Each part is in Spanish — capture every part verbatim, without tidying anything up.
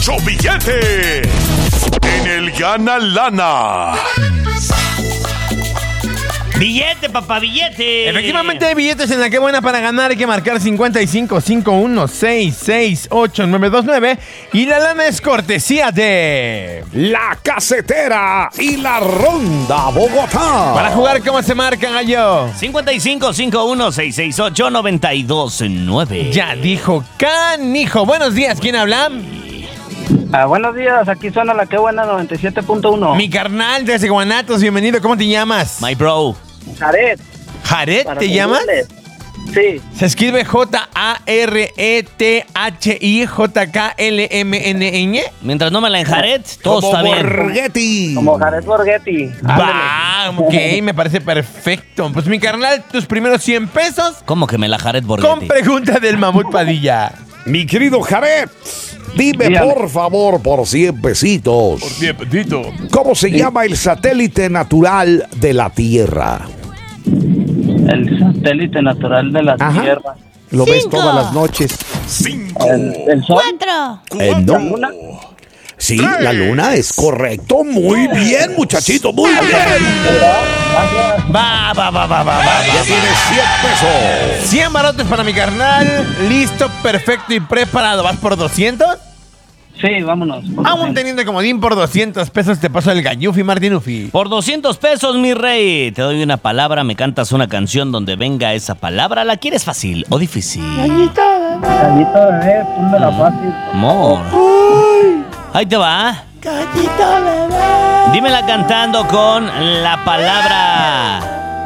mucho billete en el Gana Lana. ¡Billete, papá, billete! Efectivamente hay billetes en la que buena para ganar. Hay que marcar cincuenta y cinco, cincuenta y uno, sesenta y seis, ocho nueve dos nueve. Y la lana es cortesía de... La Casetera y la Ronda Bogotá. Para jugar, ¿cómo se marca, gallo? cincuenta y cinco, cincuenta y uno, seiscientos sesenta y ocho, noventa y dos nueve. Ya dijo canijo. Buenos días, ¿quién habla? Ah, buenos días, aquí suena la que buena noventa y siete punto uno. Mi carnal desde Guanatos, bienvenido. ¿Cómo te llamas? My bro. Jared. ¿Jared para te llamas? Sí. Se escribe J A R E T H I J K L M N Ñ. Mientras no me la enjaret, todo Como está bien. Borghetti. Como Jared Borghetti. Va, ok, me parece perfecto. Pues mi carnal, tus primeros cien pesos ¿Cómo que me la jaret con Borghetti? pregunta del Mamut Padilla. Mi querido Jared, dime Dígame. por favor por cien pesitos. Bien, petito. ¿Cómo se llama el satélite natural de la Tierra? El satélite natural de la Ajá. Tierra. Lo ves Cinco. todas las noches. Cinco. El, el sol. Cuatro. Eh, no. ¿La luna? Sí, la luna es correcto. Muy bien, muchachito, muy bien. Va, va, va, va, va, va. Ya tienes cien pesos. cien barotes para mi carnal. Listo, perfecto y preparado. ¿Vas por doscientos? Sí, vámonos. Aún teniendo comodín por doscientos pesos te paso el gallufi Martinufi. Por doscientos pesos, mi rey. Te doy una palabra, me cantas una canción donde venga esa palabra. ¿La quieres fácil o difícil? Gallito bebé, pónmela fácil. Amor. Ahí te va. Gallito bebé. Dímela cantando con la palabra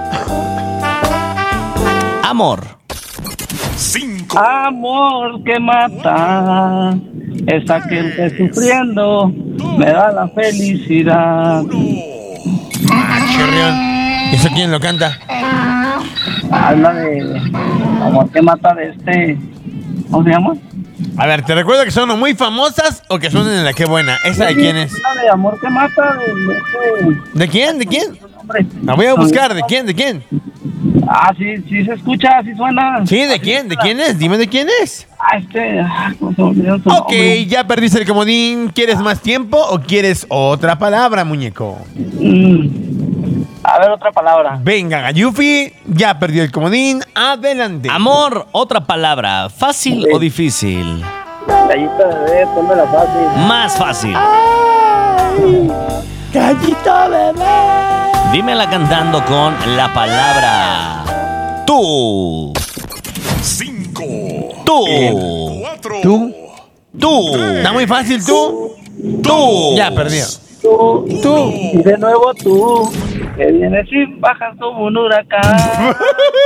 amor. Cinco. Amor que mata es aquel que sufriendo me da la felicidad. Ah, chirrión. ¿Eso quién lo canta? Habla de amor que mata de este. ¿Cómo se llama? A ver, ¿te recuerdo que son muy famosas o que son en la que buena? ¿Esa de quién es? Habla de amor que mata de, de este ¿De quién? ¿De quién? hombre. La voy a buscar. ¿De quién? ¿De quién? Ah, sí, sí se escucha, sí suena. Sí, ¿de quién? ¿De quién es? Dime de quién es. Ah, este. Ah, ¿cómo se me olvidó su Ok, nombre? ya perdiste el comodín. ¿Quieres más tiempo o quieres otra palabra, muñeco? Mm. A ver, otra palabra. Venga, Gallufi, ya perdió el comodín. Adelante. Amor, otra palabra. ¿Fácil o difícil? Gallito bebé, pónmela fácil. Más fácil. Gallito bebé. Dímela cantando con la palabra tú. Cinco. Tú. Cuatro. ¿Tú? Tú. Está muy fácil, ¿tú? Tú. Ya perdió. Tú, Tú. y de nuevo tú, que vienes y bajas como un huracán.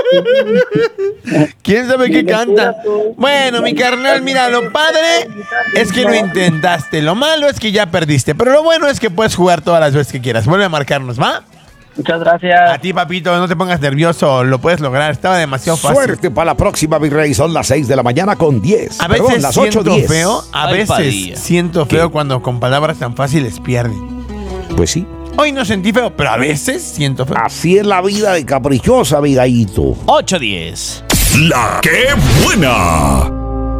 ¿Quién sabe qué Dime canta? tú. Bueno, mi carnal, mira, lo padre es que lo intentaste. Lo malo es que ya perdiste. Pero lo bueno es que puedes jugar todas las veces que quieras. Vuelve a marcarnos, ¿va? Muchas gracias. A ti, papito, no te pongas nervioso. Lo puedes lograr. Estaba demasiado fácil. Suerte para la próxima, mi rey. Son las seis de la mañana con diez. A veces Perdón, las ocho siento diez. feo. A Ay, veces Padilla. siento feo cuando con palabras tan fáciles pierden. Pues sí. Hoy no sentí feo, pero a veces siento feo. Así es la vida de caprichosa, mi gallito. ocho diez. La que buena.